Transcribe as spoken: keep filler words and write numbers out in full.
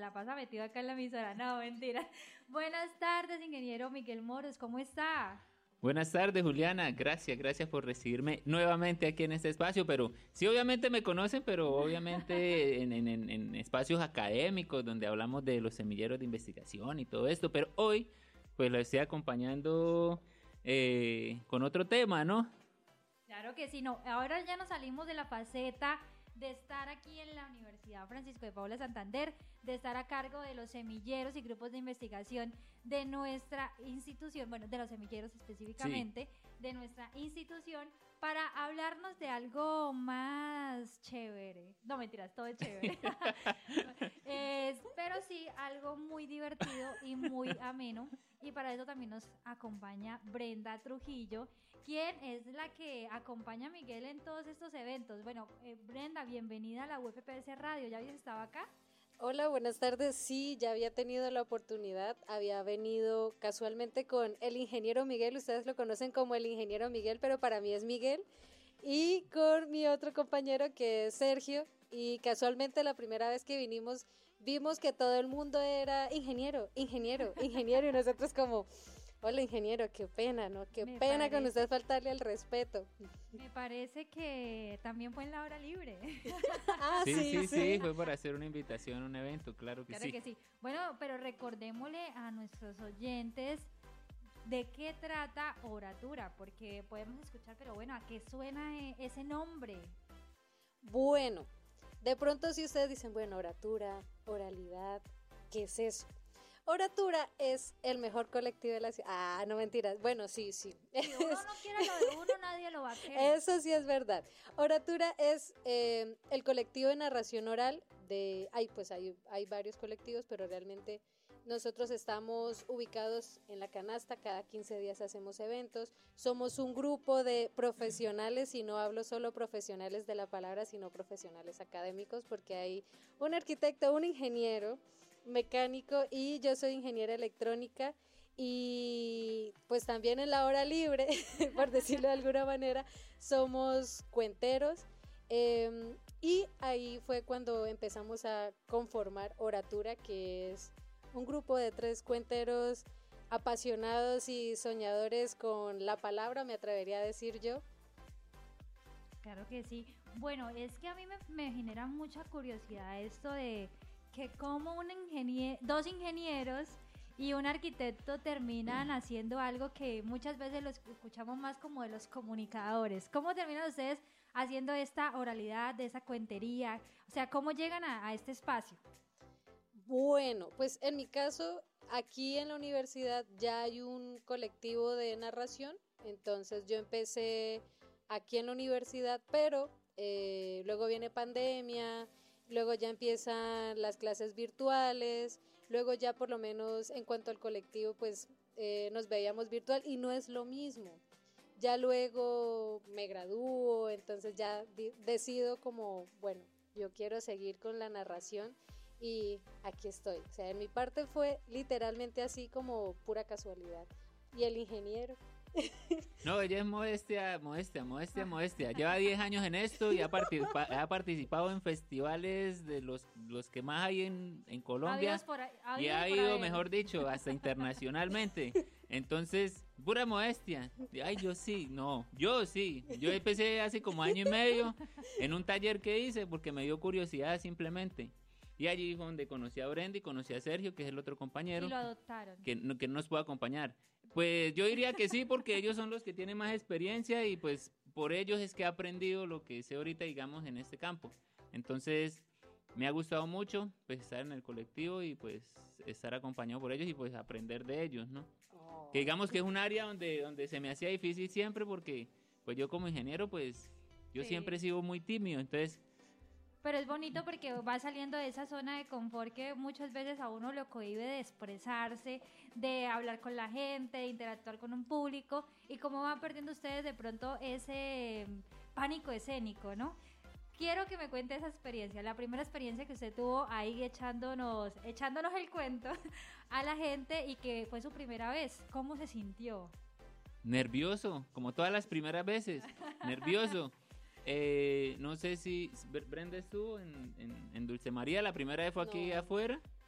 la pasa metido acá en la emisora. No, mentira. Buenas tardes, ingeniero Miguel Moros, ¿cómo está? Buenas tardes, Juliana. Gracias, gracias por recibirme nuevamente aquí en este espacio. Pero sí, obviamente me conocen, pero obviamente en, en, en, en espacios académicos donde hablamos de los semilleros de investigación y todo esto. Pero hoy, pues lo estoy acompañando eh, con otro tema, ¿no? Claro que sí, no. Ahora ya nos salimos de la faceta de estar aquí en la Universidad Francisco de Paula Santander, de estar a cargo de los semilleros y grupos de investigación de nuestra institución, bueno, de los semilleros específicamente, sí. de nuestra institución, para hablarnos de algo más chévere. No, mentiras, todo es chévere. es, pero sí, algo muy divertido y muy ameno. Y para eso también nos acompaña Brenda Trujillo, quien es la que acompaña a Miguel en todos estos eventos. Bueno, eh, Brenda, bienvenida a la U F P S Radio. ¿Ya habías estado acá? Hola, buenas tardes. Sí, ya había tenido la oportunidad. Había venido casualmente con el ingeniero Miguel. Ustedes lo conocen como el ingeniero Miguel, pero para mí es Miguel. Y con mi otro compañero que es Sergio. Y casualmente la primera vez que vinimos vimos que todo el mundo era ingeniero, ingeniero, ingeniero y nosotros como, hola ingeniero, qué pena, ¿no? Qué Me pena parece, con usted faltarle al respeto. Me parece que también fue en la hora libre. ah, sí, sí, sí, sí, sí, fue para hacer una invitación a un evento, claro que claro sí. que sí. Bueno, pero recordémosle a nuestros oyentes de qué trata Oratura, porque podemos escuchar, pero bueno, ¿a qué suena ese nombre? Bueno, de pronto si ustedes dicen, bueno, oratura, oralidad, ¿qué es eso? Oratura es el mejor colectivo de la ciudad. Ah, no mentiras. Bueno, sí, sí. Si uno no quiere lo de uno, nadie lo va a querer. Eso sí es verdad. Oratura es eh, el colectivo de narración oral de... Ay, pues hay, hay varios colectivos, pero realmente nosotros estamos ubicados en la canasta. Cada quince días hacemos eventos. Somos un grupo de profesionales, y no hablo solo profesionales de la palabra, sino profesionales académicos, porque hay un arquitecto, un ingeniero mecánico y yo soy ingeniera electrónica, y pues también en la hora libre, por decirlo de alguna manera, somos cuenteros, eh, y ahí fue cuando empezamos a conformar Oratura, que es un grupo de tres cuenteros apasionados y soñadores con la palabra, me atrevería a decir yo. Claro que sí. Bueno, es que a mí me, me genera mucha curiosidad esto de que como un ingeniero, dos ingenieros y un arquitecto terminan haciendo algo que muchas veces lo escuchamos más como de los comunicadores. ¿Cómo terminan ustedes haciendo esta oralidad, de esa cuentería? O sea, ¿cómo llegan a, a este espacio? Bueno, pues en mi caso, aquí en la universidad ya hay un colectivo de narración, entonces yo empecé aquí en la universidad, pero eh, luego viene pandemia. Luego ya empiezan las clases virtuales, luego ya por lo menos en cuanto al colectivo pues eh, nos veíamos virtual y no es lo mismo. Ya luego me gradúo, entonces ya di- decido como, bueno, yo quiero seguir con la narración y aquí estoy. O sea, en mi parte fue literalmente así como pura casualidad. ¿Y el ingeniero? No, ella es modestia, modestia, modestia, modestia. Lleva diez años en esto y ha, participa- ha participado en festivales de los, los que más hay en, en Colombia. Habidos por ahí- habidos Y ha por ido, haber. mejor dicho, hasta internacionalmente. Entonces, pura modestia. Ay, yo sí, no, yo sí. Yo empecé hace como año y medio en un taller que hice porque me dio curiosidad simplemente. Y allí fue donde conocí a Brenda y conocí a Sergio, que es el otro compañero. Y lo adoptaron. Que no, que no nos puede acompañar. Pues yo diría que sí, porque ellos son los que tienen más experiencia y pues por ellos es que he aprendido lo que sé ahorita, digamos, en este campo. Entonces, me ha gustado mucho pues estar en el colectivo y pues estar acompañado por ellos y pues aprender de ellos, ¿no? Oh. Que digamos que es un área donde, donde se me hacía difícil siempre porque pues yo como ingeniero pues yo sí. siempre he sido muy tímido, entonces... Pero es bonito porque va saliendo de esa zona de confort que muchas veces a uno lo cohíbe de expresarse, de hablar con la gente, de interactuar con un público, y cómo van perdiendo ustedes de pronto ese pánico escénico, ¿no? Quiero que me cuente esa experiencia, la primera experiencia que usted tuvo ahí echándonos, echándonos el cuento a la gente y que fue su primera vez. ¿Cómo se sintió? Nervioso, como todas las primeras veces, nervioso. Eh, no sé si Brenda estuvo en, en, en Dulce María, la primera vez fue aquí no. afuera.